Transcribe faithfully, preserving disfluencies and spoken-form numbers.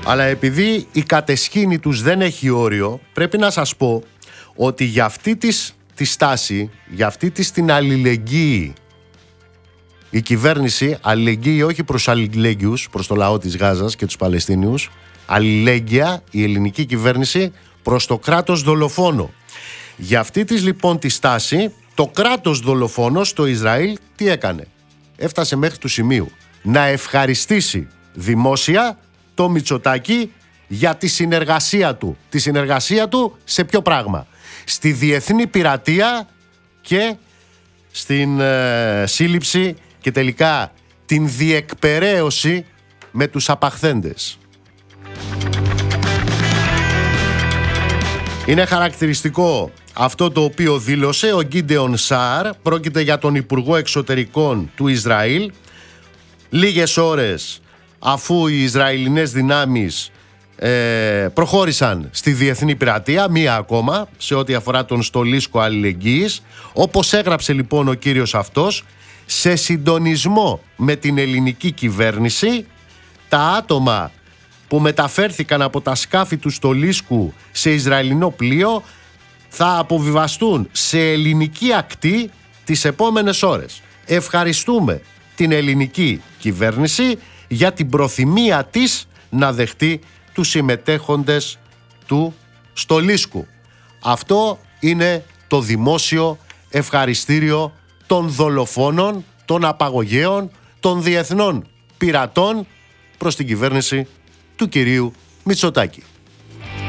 Αλλά επειδή η καταισχήνη τους δεν έχει όριο, πρέπει να σας πω ότι για αυτή της, τη στάση, για αυτή της την αλληλεγγύη, η κυβέρνηση, αλληλεγγύη όχι προς αλληλέγγυους, προς το λαό της Γάζας και τους Παλαιστίνιους, αλληλέγγυα η ελληνική κυβέρνηση προς το κράτος δολοφόνο. Για αυτή της λοιπόν τη στάση, το κράτος δολοφόνος, το Ισραήλ, τι έκανε? Έφτασε μέχρι του σημείου να ευχαριστήσει δημόσια το Μητσοτάκη για τη συνεργασία του. Τη συνεργασία του σε ποιο πράγμα? Στη διεθνή πειρατεία και στην ε, σύλληψη και τελικά την διεκπεραίωση με τους απαχθέντες. Είναι χαρακτηριστικό αυτό το οποίο δήλωσε ο Γκίντεον Σαάρ. Πρόκειται για τον Υπουργό Εξωτερικών του Ισραήλ, λίγες ώρες αφού οι Ισραηλινές δυνάμεις ε, προχώρησαν στη διεθνή πειρατεία, μία ακόμα σε ό,τι αφορά τον στολίσκο αλληλεγγύης. Όπως έγραψε λοιπόν ο κύριος αυτός, σε συντονισμό με την ελληνική κυβέρνηση, τα άτομα που μεταφέρθηκαν από τα σκάφη του στολίσκου σε Ισραηλινό πλοίο θα αποβιβαστούν σε ελληνική ακτή τις επόμενες ώρες. Ευχαριστούμε την ελληνική κυβέρνηση για την προθυμία της να δεχτεί τους συμμετέχοντες του στολίσκου. Αυτό είναι το δημόσιο ευχαριστήριο των δολοφόνων, των απαγωγέων, των διεθνών πειρατών προς την κυβέρνηση του κυρίου Μητσοτάκη.